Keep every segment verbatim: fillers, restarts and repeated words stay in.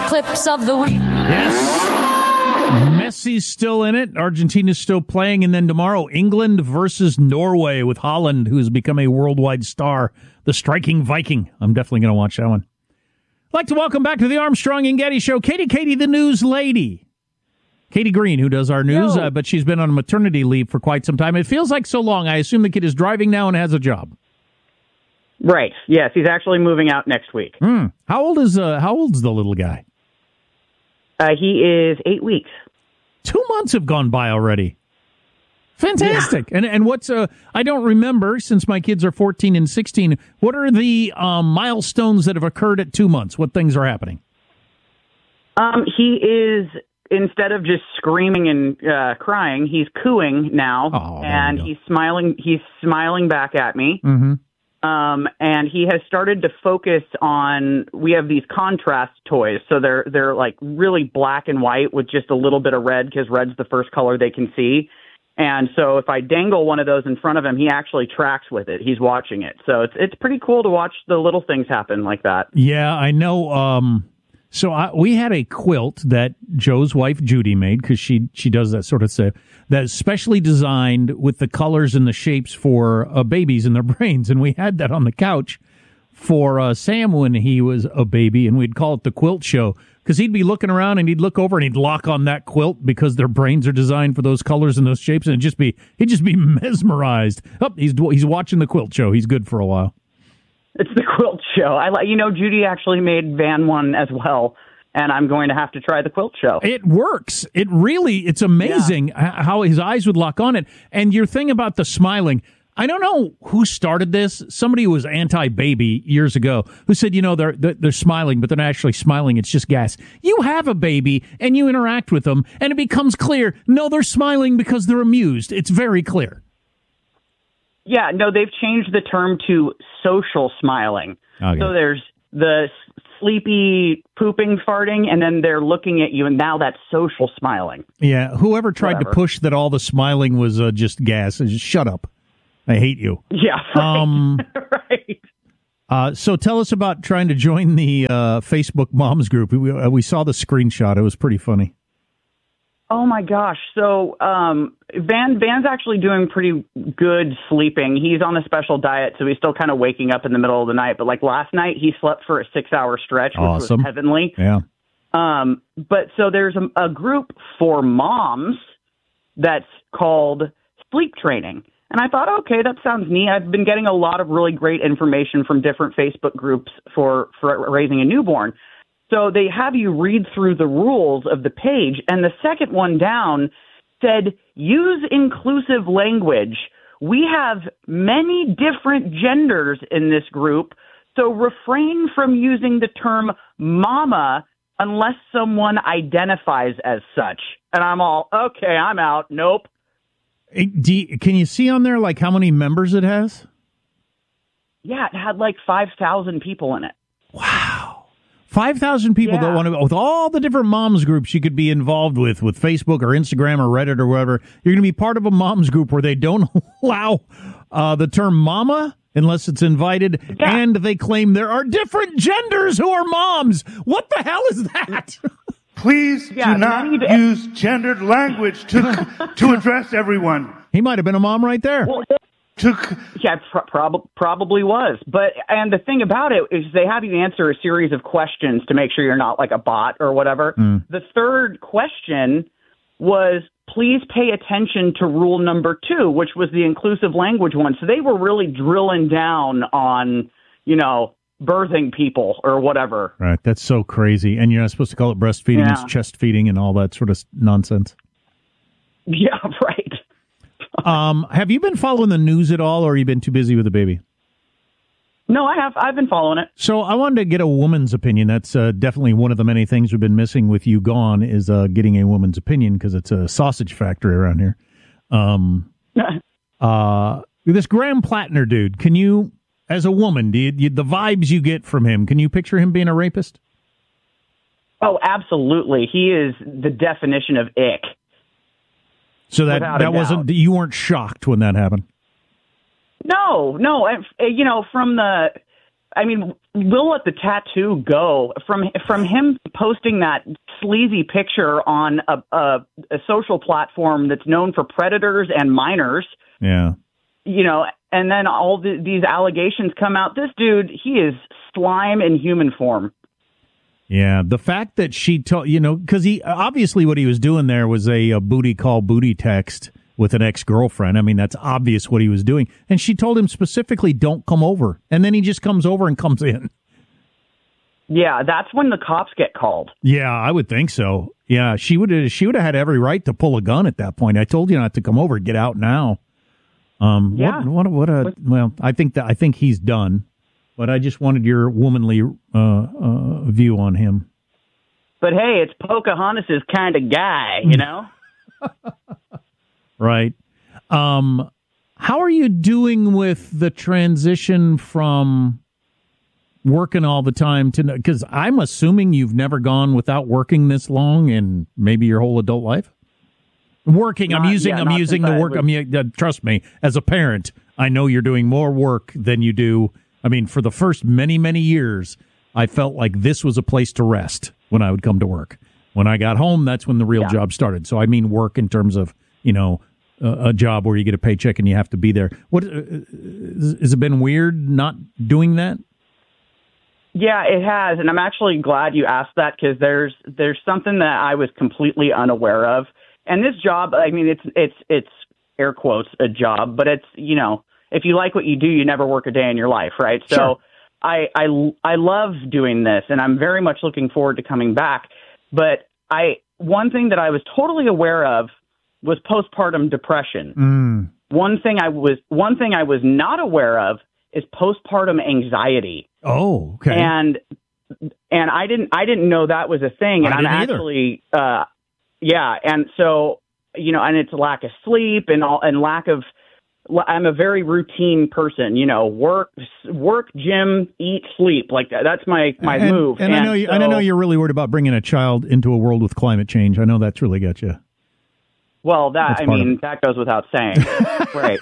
clips of the week. Yes. Messi's still in it. Argentina's still playing. And then tomorrow, England versus Norway with Haaland, who has become a worldwide star. The striking Viking. I'm definitely going to watch that one. I'd like to welcome back to the Armstrong and Getty Show, Katie Katie, the news lady. Katie Green, who does our news, uh, but she's been on maternity leave for quite some time. It feels like so long. I assume the kid is driving now and has a job. Right. Yes, he's actually moving out next week. Mm. How old is uh, How old's the little guy? Uh, he is eight weeks. Two months have gone by already. Fantastic. Yeah. And and what's uh I don't remember, since my kids are fourteen and sixteen, what are the um, milestones that have occurred at two months? What things are happening? Um, he is, instead of just screaming and uh, crying, he's cooing now, oh, and he's smiling. He's smiling back at me. Mm-hmm. Um, and he has started to focus on, we have these contrast toys. So they're, they're like really black and white with just a little bit of red, because red's the first color they can see. And so if I dangle one of those in front of him, he actually tracks with it. He's watching it. So it's, it's pretty cool to watch the little things happen like that. Yeah, I know. Um, so I, we had a quilt that Joe's wife Judy made, because she, she does that sort of stuff, that's specially designed with the colors and the shapes for uh, babies and their brains. And we had that on the couch for uh, Sam when he was a baby, and we'd call it the quilt show, because he'd be looking around and he'd look over and he'd lock on that quilt because their brains are designed for those colors and those shapes, and it'd just be, he'd just be mesmerized. Oh, he's, he's watching the quilt show. He's good for a while. It's the quilt show. I like, you know, Judy actually made Van one as well, and I'm going to have to try the quilt show. It works. It really, it's amazing yeah. how his eyes would lock on it. And your thing about the smiling, I don't know who started this. Somebody who was anti-baby years ago who said, you know, they're, they're they're smiling, but they're not actually smiling. It's just gas. You have a baby and you interact with them, and it becomes clear, no, they're smiling because they're amused. It's very clear. Yeah, no, they've changed the term to social smiling. Okay. So there's the sleepy pooping, farting, and then they're looking at you, and now that's social smiling. Yeah, whoever tried Whatever. to push that all the smiling was uh, just gas, just shut up. I hate you. Yeah, right. Um, right. Uh, so tell us about trying to join the uh, Facebook Moms group. We, uh, we saw the screenshot. It was pretty funny. Oh my gosh! So um, Van Van's actually doing pretty good sleeping. He's on a special diet, so he's still kind of waking up in the middle of the night. But like last night, he slept for a six-hour stretch, which awesome. was heavenly. Yeah. Um, but so there's a, a group for moms that's called Sleep Training. And I thought, okay, that sounds neat. I've been getting a lot of really great information from different Facebook groups for, for raising a newborn. So they have you read through the rules of the page. And the second one down said, use inclusive language. We have many different genders in this group, so refrain from using the term mama unless someone identifies as such. And I'm all, okay, I'm out. Nope. Do you, can you see on there like how many members it has? Yeah, it had like five thousand people in it. Wow. five thousand people yeah. that want to, with all the different moms groups you could be involved with, with Facebook or Instagram or Reddit or whatever, you're going to be part of a moms group where they don't allow uh, the term mama unless it's invited, yeah. and they claim there are different genders who are moms. What the hell is that? Please yeah, do not to... use gendered language to to address everyone. He might have been a mom right there. Well, to... Yeah, pro- prob- probably was. But and the thing about it is they have you answer a series of questions to make sure you're not like a bot or whatever. Mm. The third question was, please pay attention to rule number two, which was the inclusive language one. So they were really drilling down on, you know, birthing people or whatever. Right. That's so crazy. And you're not supposed to call it breastfeeding. Yeah. It's chest feeding and all that sort of nonsense. Yeah, right. um, have you been following the news at all, or have you been too busy with the baby? No, I have. I've been following it. So I wanted to get a woman's opinion. That's uh, definitely one of the many things we've been missing with you gone is uh, getting a woman's opinion, because it's a sausage factory around here. Um, uh, this Graham Plattner dude, can you... As a woman, do you, you, the vibes you get from him, can you picture him being a rapist? Oh, absolutely. He is the definition of ick. So that, that wasn't, you weren't shocked when that happened? No, no. You know, from the, I mean, we'll let the tattoo go. From from him posting that sleazy picture on a, a, a social platform that's known for predators and minors. Yeah. You know, and then all the, these allegations come out. This dude, he is slime in human form. Yeah, the fact that she told, you know, because he obviously what he was doing there was a, a booty call booty text with an ex-girlfriend. I mean, that's obvious what he was doing. And she told him specifically, don't come over. And then he just comes over and comes in. Yeah, that's when the cops get called. Yeah, I would think so. Yeah, she would have she would have had every right to pull a gun at that point. I told you not to come over. Get out now. Um, yeah. What, what, what a, well, I think that I think he's done. But I just wanted your womanly uh, uh, view on him. But hey, it's Pocahontas' kind of guy, you know? Right. Um, how are you doing with the transition from working all the time to, because I'm assuming you've never gone without working this long in maybe your whole adult life? Working, not, I'm using, yeah, I'm using the work. Was... I mean, uh, trust me, as a parent, I know you're doing more work than you do. I mean, for the first many, many years, I felt like this was a place to rest when I would come to work. When I got home, that's when the real yeah. job started. So I mean work in terms of, you know, a, a job where you get a paycheck and you have to be there. What uh, has it been weird not doing that? Yeah, it has. And I'm actually glad you asked that, because there's there's something that I was completely unaware of. And this job, I mean, it's it's it's air quotes a job, but it's, you know, if you like what you do, you never work a day in your life, right? So sure. I, I, I love doing this, and I'm very much looking forward to coming back. But I one thing that I was totally aware of was postpartum depression. Mm. One thing I was one thing I was not aware of is postpartum anxiety. Oh, okay. And and I didn't I didn't know that was a thing. And I I'm didn't actually uh, yeah. And so, you know, and it's lack of sleep and all and lack of. I'm a very routine person, you know, work, work, gym, eat, sleep. Like that's my, my and, move. And, and I know you, so, and I know you're really worried about bringing a child into a world with climate change. I know that's really got you. Well, that, I mean, that goes without saying. Right.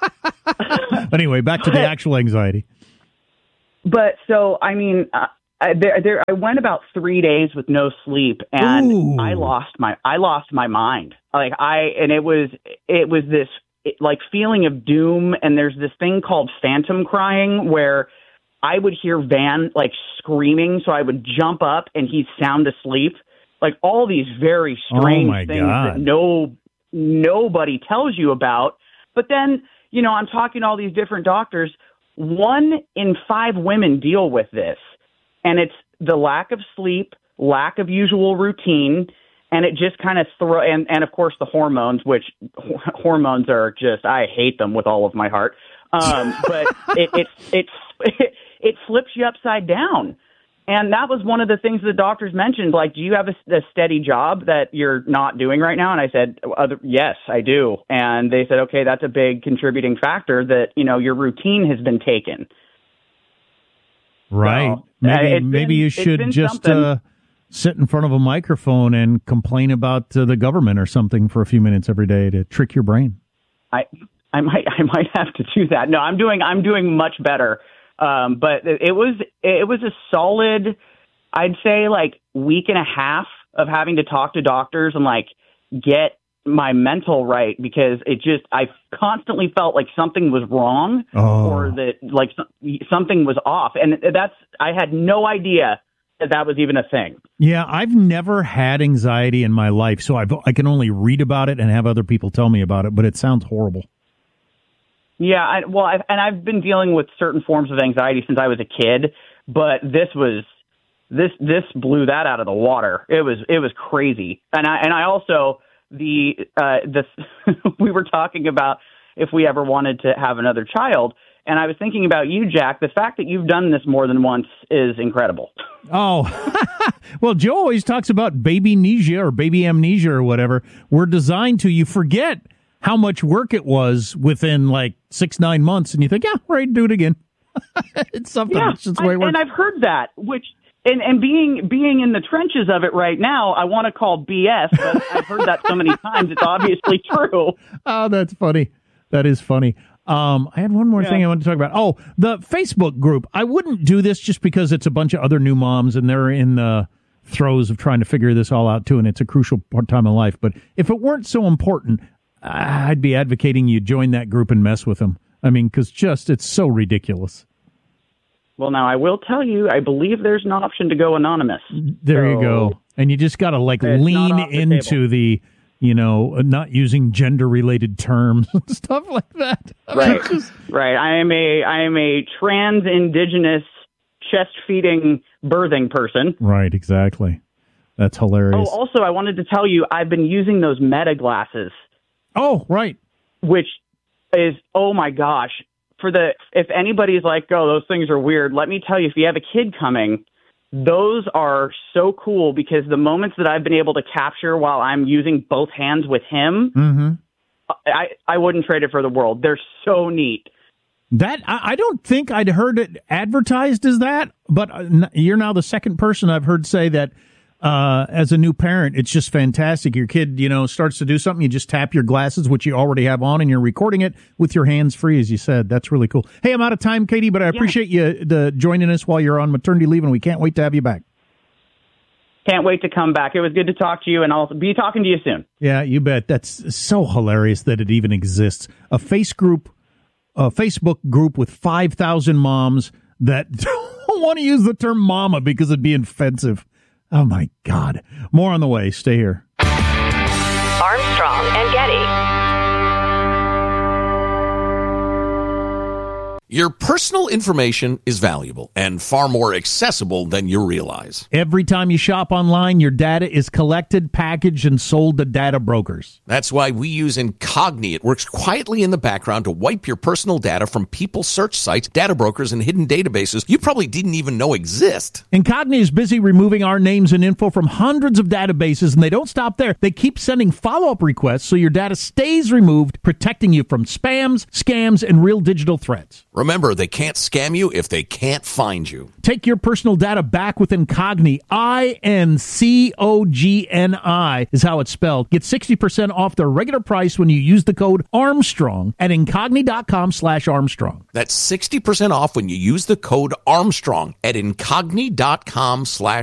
Anyway, back to the actual anxiety. But so, I mean, uh, I, there, there, I went about three days with no sleep, and Ooh. I lost my, I lost my mind. Like I, and it was, it was this, It, like feeling of doom, and there's this thing called phantom crying where I would hear Van like screaming, so I would jump up and he's sound asleep. Like all these very strange oh things God. that no nobody tells you about. But then, you know, I'm talking to all these different doctors. One in five women deal with this, and it's the lack of sleep, lack of usual routine. And it just kind of throw, and, and of course the hormones, which hormones are just, I hate them with all of my heart. Um, but it, it, it, it, it flips you upside down. And that was one of the things the doctors mentioned. Like, do you have a, a steady job that you're not doing right now? And I said, Other, yes, I do. And they said, okay, that's a big contributing factor that, you know, your routine has been taken. Right. So, maybe, uh, maybe been, you should just, uh, sit in front of a microphone and complain about uh, the government or something for a few minutes every day to trick your brain. I I might I might have to do that. No, I'm doing I'm doing much better. Um, but it was it was a solid, I'd say, like week and a half of having to talk to doctors and like get my mental right, because it just I constantly felt like something was wrong oh. or that like something was off, and that's I had no idea that that was even a thing. Yeah, I've never had anxiety in my life, so I've, I can only read about it and have other people tell me about it, but it sounds horrible. Yeah, I, well, I've, and I've been dealing with certain forms of anxiety since I was a kid, but this was this this blew that out of the water. It was it was crazy, and I and I also the uh, the we were talking about if we ever wanted to have another child. And I was thinking about you, Jack. The fact that you've done this more than once is incredible. Oh, well, Joe always talks about baby amnesia or baby amnesia or whatever. We're designed to, you forget how much work it was within like six, nine months. And you think, yeah, we're ready to do it again. It's something. Yeah, it's just the way I, it works. And I've heard that, which, and, and being being in the trenches of it right now, I want to call B S, but I've heard that so many times, it's obviously true. Oh, that's funny. That is funny. Um, I had one more Yeah. thing I wanted to talk about. Oh, the Facebook group. I wouldn't do this just because it's a bunch of other new moms and they're in the throes of trying to figure this all out too, and it's a crucial time of life. But if it weren't so important, I'd be advocating you join that group and mess with them. I mean, because just it's so ridiculous. Well, now I will tell you, I believe there's an option to go anonymous. There So you go. And you just got to like it's lean not off the into table. the, you know, not using gender related terms and stuff like that. I mean, Right, it's just- right. I am a I am a trans indigenous chest feeding birthing person. Right, exactly. That's hilarious. Oh, also, I wanted to tell you, I've been using those Meta glasses, Oh, right. which is, oh my gosh, for the, if anybody's like, oh, those things are weird, let me tell you, if you have a kid coming, those are so cool because the moments that I've been able to capture while I'm using both hands with him, Mm-hmm. I, I wouldn't trade it for the world. They're so neat. That I, I don't think I'd heard it advertised as that, but uh, you're now the second person I've heard say that. Uh, as a new parent, it's just fantastic. Your kid, you know, starts to do something. You just tap your glasses, which you already have on, and you're recording it with your hands free, as you said. That's really cool. Hey, I'm out of time, Katie, but I appreciate you the, joining us while you're on maternity leave, and we can't wait to have you back. Can't wait to come back. It was good to talk to you, and I'll be talking to you soon. Yeah, you bet. That's so hilarious that it even exists. A face group, a Facebook group with five thousand moms that don't want to use the term mama because it'd be offensive. Oh, my God. More on the way. Stay here. Armstrong and Getty. Your personal information is valuable and far more accessible than you realize. Every time you shop online, your data is collected, packaged, and sold to data brokers. That's why we use Incogni. It works quietly in the background to wipe your personal data from people search sites, data brokers, and hidden databases you probably didn't even know exist. Incogni is busy removing our names and info from hundreds of databases, and they don't stop there. They keep sending follow-up requests so your data stays removed, protecting you from spams, scams, and real digital threats. Remember, they can't scam you if they can't find you. Take your personal data back with Incogni. I N C O G N I is how it's spelled. Get sixty percent off their regular price when you use the code Armstrong at Incogni.com slash Armstrong. That's sixty percent off when you use the code Armstrong at Incogni.com slash